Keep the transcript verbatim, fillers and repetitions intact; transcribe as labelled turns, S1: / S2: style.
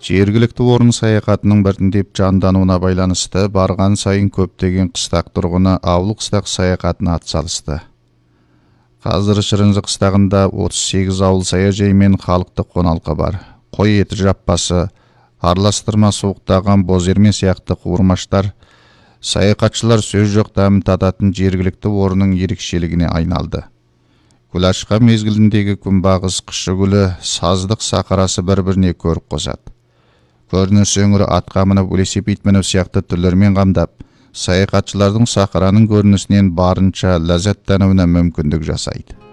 S1: Жергілікті орын саяхатының біртіндеп жандануына байланысты барған сайын көптеген қыстақ тұрғыны ауыл қыстақ саяхатына атсалысты. Қазір Шырынжы қыстағында отыз сегіз ауыл саяжай мен халықты қоналқы бар. Қой еті жаппасы, араластырма суықтаған бозерме сияқты қуырмаштар саяхатшылар сөз жоқ дәмін тататын жергілікті орынның ерекшелігіне айналды. Күлашқа мезгіліндегі күнбағыс қышы гүлі саздық сақарасы бір-біріне көріп қосады. Көрініс өңірі атқа мініп велосипед мініп сияқты түрлермен қамдап, саяхатшылардың сахараның көрінісінен барынша ләззаттануына мүмкіндік жасайды.